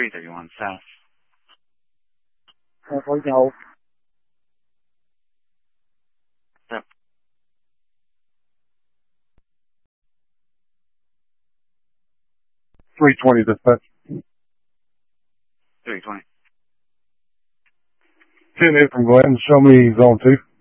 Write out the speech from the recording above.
331 South. Phối nhau. Yep. 320 dispatch. 320. 10-8 from Glenn. Show me zone 2.